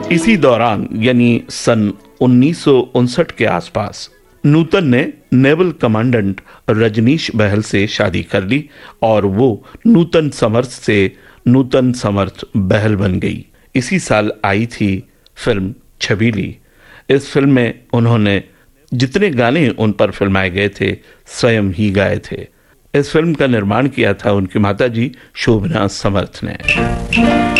इसी दौरान यानी सन 1959 के आसपास नूतन ने नेवल कमांडेंट रजनीश बहल से शादी कर ली और वो नूतन समर्थ से नूतन समर्थ बहल बन गई। इसी साल आई थी फिल्म छबीली। इस फिल्म में उन्होंने जितने गाने उन पर फिल्माए गए थे स्वयं ही गाए थे। इस फिल्म का निर्माण किया था उनकी माताजी शोभना समर्थ ने।